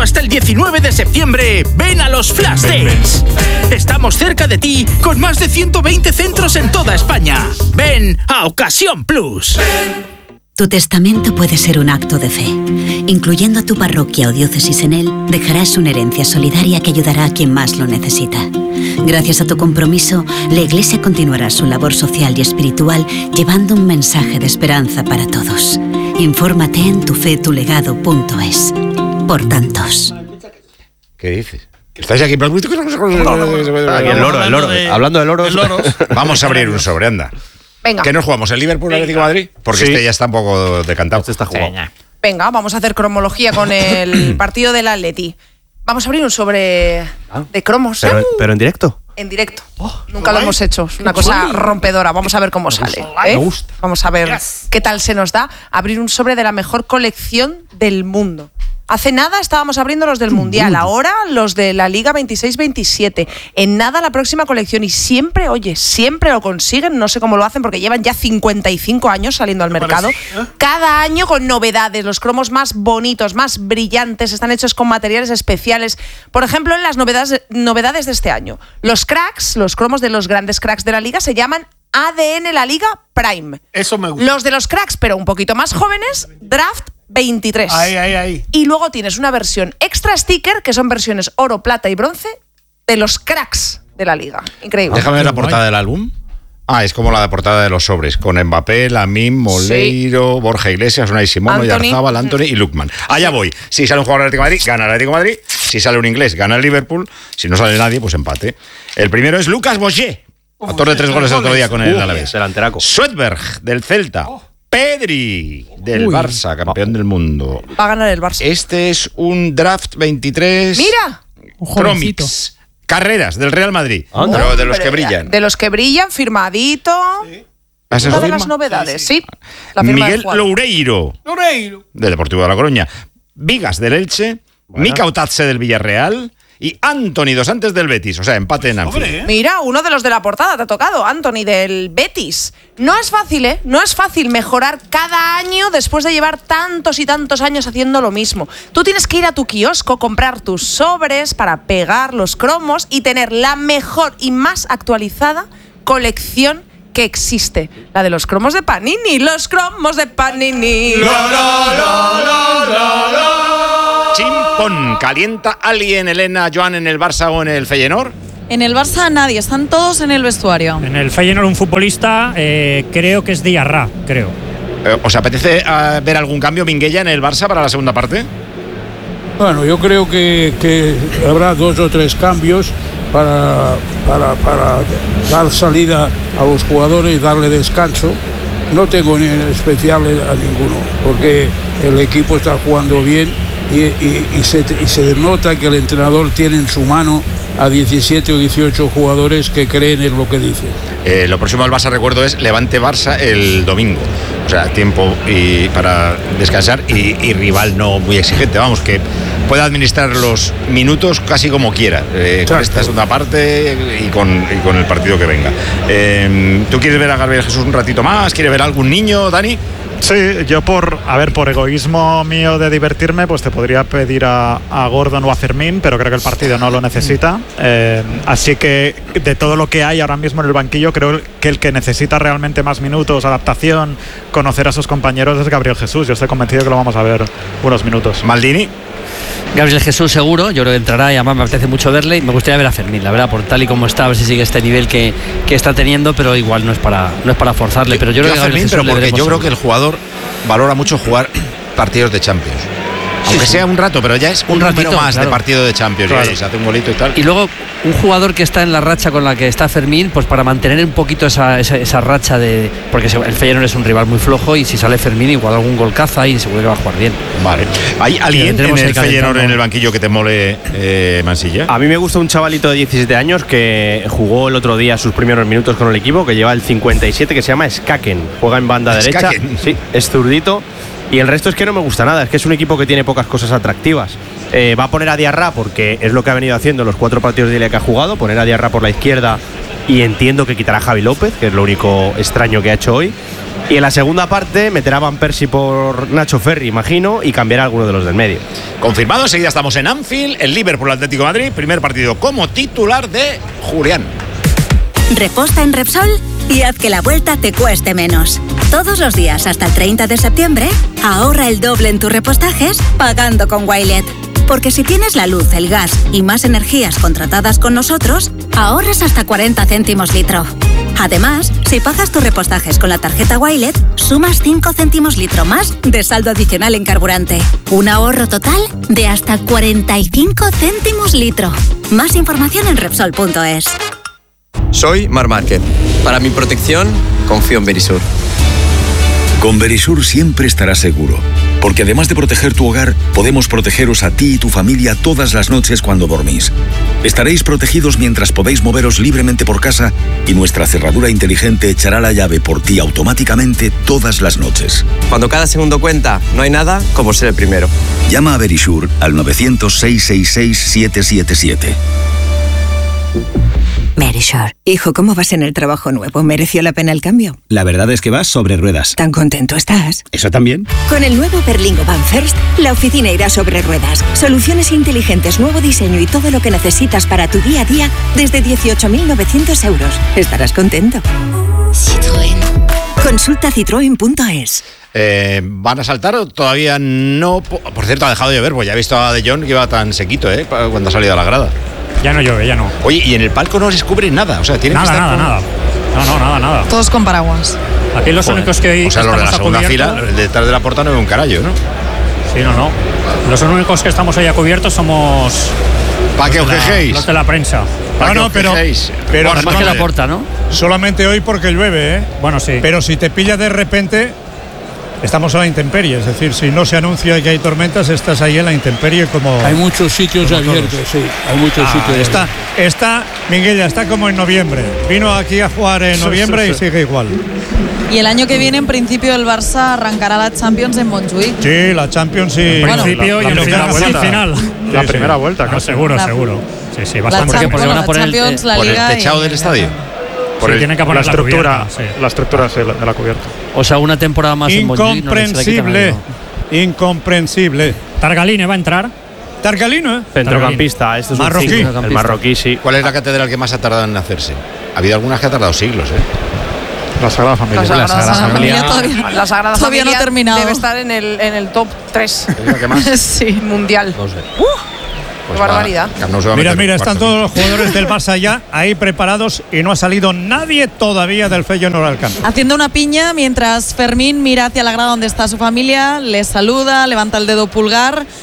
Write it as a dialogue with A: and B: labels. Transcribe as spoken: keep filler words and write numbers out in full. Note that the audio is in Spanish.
A: hasta el diecinueve de septiembre, ven a los Flash Days. Estamos cerca de ti con más de ciento veinte centros en toda España. Ven a Ocasión Plus.
B: Tu testamento puede ser un acto de fe. Incluyendo a tu parroquia o diócesis en él, dejarás una herencia solidaria que ayudará a quien más lo necesita. Gracias a tu compromiso, la Iglesia continuará su labor social y espiritual llevando un mensaje de esperanza para todos. Infórmate en tufetulegado punto es. Por tantos.
C: ¿Qué dices? ¿Estáis aquí? Aquí
D: el loro, el loro. Hablando de loros.
C: Vamos a abrir un sobre, anda.
E: Venga.
C: ¿Qué nos jugamos? ¿El Liverpool Atlético de Madrid? Porque sí. Este ya está un poco decantado. Este
D: está jugado.
E: Venga, vamos a hacer cromología con el partido del Atleti. Vamos a abrir un sobre de cromos.
D: ¿Pero, ¿pero en directo?
E: En directo. Oh, Nunca lo hemos hecho. Es una cosa rompedora. Vamos a ver cómo sale. ¿eh? Vamos a ver qué tal se nos da abrir un sobre de la mejor colección del mundo. Hace nada estábamos abriendo los del Mundial, ahora los de la Liga veintiséis veintisiete. En nada la próxima colección y siempre, oye, siempre lo consiguen, no sé cómo lo hacen porque llevan ya cincuenta y cinco años saliendo al mercado. Cada año con novedades, los cromos más bonitos, más brillantes, están hechos con materiales especiales. Por ejemplo, en las novedades, novedades de este año, los cracks, los cromos de los grandes cracks de la Liga se llaman A D N La Liga Prime.
F: Eso me gusta.
E: Los de los cracks, pero un poquito más jóvenes, Draft veintitrés.
F: Ahí, ahí, ahí.
E: Y luego tienes una versión extra sticker, que son versiones oro, plata y bronce, de los cracks de la Liga. Increíble.
C: Déjame ver la portada del álbum. Ah, es como la de portada de los sobres, con Mbappé, Lamine, Moleiro, sí. Borja Iglesias, Unai Simón, Oyarzábal, Anthony y Lookman. Allá voy. Si sale un jugador del Atlético de Madrid, gana el Atlético de Madrid. Si sale un inglés, gana el Liverpool. Si no sale nadie, pues empate. El primero es Lucas Boyer, autor de tres goles el otro día con el Alavés.
D: Delanteraco.
C: Swedberg, del Celta. Oh. Pedri, del Uy. Barça, campeón del mundo.
E: Va a ganar el Barça.
C: Este es un Draft veintitrés.
E: ¡Mira!
C: Tromix. Carreras, del Real Madrid. Oh, pero de los que brillan.
E: De los que brillan, firmadito. Sí. Una de firma? Las novedades, sí. sí. sí. La
C: Miguel Loureiro.
F: Loureiro.
C: Del Deportivo de La Coruña. Vigas, del Elche. Bueno. Mika Otatze, del Villarreal. Y Anthony Dos Santos del Betis, o sea, empate en Anfield. ¿eh?
E: Mira, uno de los de la portada te ha tocado, Anthony del Betis. No es fácil, ¿eh? No es fácil mejorar cada año después de llevar tantos y tantos años haciendo lo mismo. Tú tienes que ir a tu kiosco, comprar tus sobres para pegar los cromos y tener la mejor y más actualizada colección que existe. La de los cromos de Panini, los cromos de Panini. La, la, la, la, la, la.
C: Chimpón, ¿calienta alguien, Elena, Joan, en el Barça o en el Feyenoord?
G: En el Barça nadie, están todos en el vestuario.
H: En el Feyenoord un futbolista, eh, creo que es Diarra, creo.
C: Eh, ¿Os apetece uh, ver algún cambio, Minguella, en el Barça para la segunda parte?
I: Bueno, yo creo que, que habrá dos o tres cambios para, para, para dar salida a los jugadores y darle descanso. No tengo en especial a ninguno, porque el equipo está jugando bien. Y, y, y, se, y se nota que el entrenador tiene en su mano a diecisiete o dieciocho jugadores que creen en lo que dice.
C: Eh, lo próximo del Barça, recuerdo, es Levante-Barça el domingo. O sea, tiempo y para descansar y, y rival no muy exigente. Vamos, que pueda administrar los minutos casi como quiera. Eh, con esta segunda parte y con, y con el partido que venga. Eh, ¿Tú quieres ver a Gabriel Jesús un ratito más? ¿Quieres ver a algún niño, Dani?
J: Sí, yo por, a ver, por egoísmo mío de divertirme, pues te podría pedir a, a Gordon o a Fermín, pero creo que el partido no lo necesita. Eh, así que de todo lo que hay ahora mismo en el banquillo, creo que el que necesita realmente más minutos, adaptación, conocer a sus compañeros es Gabriel Jesús. Yo estoy convencido que lo vamos a ver unos minutos.
C: Maldini.
K: Gabriel Jesús seguro, yo creo que entrará y además me apetece mucho verle y me gustaría ver a Fermín, la verdad, por tal y como está, a ver si sigue este nivel que, que está teniendo, pero igual no es para, no es para forzarle.
C: Yo,
K: pero yo,
C: yo
K: creo que
C: Fermín, pero porque yo creo que el jugador valora mucho jugar partidos de Champions. Aunque sí, sea un rato, pero ya es un, un ratito más claro. de partido de Champions, claro. Se hace un golito y tal.
K: Y luego un jugador que está en la racha con la que está Fermín, pues para mantener un poquito esa, esa, esa racha de... Porque el Feyenoord es un rival muy flojo y si sale Fermín igual algún gol caza y seguro que va a jugar bien.
C: Vale. ¿Hay alguien en el Feyenoord en el banquillo que te mole, eh, Mansilla?
D: A mí me gusta un chavalito de diecisiete años que jugó el otro día sus primeros minutos con el equipo, que lleva el cincuenta y siete, que se llama Skaken. Juega en banda derecha.
C: Skaken.
D: Sí, es zurdito. Y el resto es que no me gusta nada, es que es un equipo que tiene pocas cosas atractivas. Eh, va a poner a Diarra porque es lo que ha venido haciendo en los cuatro partidos de Liga que ha jugado, poner a Diarra por la izquierda y entiendo que quitará a Javi López, que es lo único extraño que ha hecho hoy. Y en la segunda parte meterá a Van Persie por Nacho Ferri, imagino, y cambiará alguno de los del medio.
C: Confirmado, enseguida estamos en Anfield, el Liverpool Atlético de Madrid, primer partido como titular de Julián.
B: Reposta en Repsol y haz que la vuelta te cueste menos. Todos los días hasta el treinta de septiembre, ahorra el doble en tus repostajes pagando con Wilet. Porque si tienes la luz, el gas y más energías contratadas con nosotros, ahorras hasta cuarenta céntimos litro. Además, si pagas tus repostajes con la tarjeta Wilet, sumas cinco céntimos litro más de saldo adicional en carburante. Un ahorro total de hasta cuarenta y cinco céntimos litro. Más información en Repsol punto es.
F: Soy Mar Márquez. Para mi protección, confío en Verisur.
L: Con Verisur siempre estarás seguro, porque además de proteger tu hogar, podemos protegeros a ti y tu familia todas las noches cuando dormís. Estaréis protegidos mientras podéis moveros libremente por casa y nuestra cerradura inteligente echará la llave por ti automáticamente todas las noches.
F: Cuando cada segundo cuenta, no hay nada como ser el primero.
L: Llama a Verisur al nueve cero cero, seis seis seis, siete siete siete.
M: Verisur. Hijo, ¿cómo vas en el trabajo nuevo? ¿Mereció la pena el cambio?
N: La verdad es que vas sobre ruedas.
M: ¿Tan contento estás?
N: ¿Eso también?
M: Con el nuevo Berlingo Van First, la oficina irá sobre ruedas. Soluciones inteligentes, nuevo diseño y todo lo que necesitas para tu día a día desde dieciocho mil novecientos euros. Estarás contento. Citroën. Consulta citroen punto es.
C: Eh, ¿Van a saltar o todavía no? Por cierto, ha dejado de llover, pues ya he visto a De Jong que iba tan sequito, ¿eh? Cuando ha salido a la grada.
H: Ya no llueve, ya no.
C: Oye, y en el palco no se descubre nada, o sea, tiene
H: nada,
C: que estar
H: nada,
C: con...
H: nada. No, no, nada, nada.
G: Todos con paraguas.
H: Aquí los
C: Joder.
H: únicos que hoy
C: O sea, los de la
H: estamos
C: segunda
H: a cubierto...
C: fila, detrás de la puerta no ve un carallo, ¿no?
H: Sí, no, no. Los únicos que estamos hoy a cubierto somos...
C: ¿Para que os quejéis?
H: Los de la prensa.
I: No, no, pero, pero
K: más que la porta, ¿no?
I: Solamente hoy porque llueve, ¿eh?
H: Bueno, sí.
I: Pero si te pilla de repente, estamos a la intemperie. Es decir, si no se anuncia que hay tormentas, estás ahí en la intemperie como...
O: Hay muchos sitios abiertos, todos. Sí. Hay muchos
I: ah,
O: sitios
I: está,
O: abiertos.
I: Está, Miguel, ya está como en noviembre. Vino aquí a jugar en noviembre sí, sí, sí. y sigue igual.
G: Y el año que viene, en principio, el Barça arrancará la Champions en Montjuïc.
I: Sí, la Champions sí.
H: En bueno, principio la, la, y en la primera vuelta. Final.
J: La
H: sí,
J: primera
H: sí.
J: vuelta,
H: no,
J: casi.
H: seguro,
G: la,
H: seguro. Sí, sí,
G: la
H: bastante.
G: Champ-
H: Porque
G: bueno,
H: van a poner
G: la Champions,
C: el,
G: la Liga
C: por el techado
G: y,
C: del estadio.
H: Por sí, el, tienen que poner
J: la estructura,
H: la, cubierta, sí.
J: la estructura sí, de la cubierta.
K: O sea, una temporada más en Montjuïc.
I: Incomprensible. No Incomprensible.
H: Targaline va a entrar.
I: Targalino, ¿eh?
D: Centrocampista, esto es
I: marroquí.
D: Un cinco, el marroquí, sí.
C: ¿Cuál es la catedral que más ha tardado en hacerse? Ha habido algunas que ha tardado siglos, ¿eh?
J: La Sagrada Familia.
E: La Sagrada,
G: la Sagrada
E: Familia,
G: Familia todavía,
E: la Sagrada
G: todavía
E: Familia
G: no ha terminado.
E: Debe estar en el, en el top tres.
C: ¿Qué más?
E: Sí, mundial.
C: No sé.
E: ¡Uh!
C: Pues
E: ¡Qué barbaridad!
C: Va,
I: mira, mira, están todos los jugadores del Barça ya ahí preparados y no ha salido nadie todavía del Feyenoord al campo.
G: Haciendo una piña mientras Fermín mira hacia la grada donde está su familia, le saluda, levanta el dedo pulgar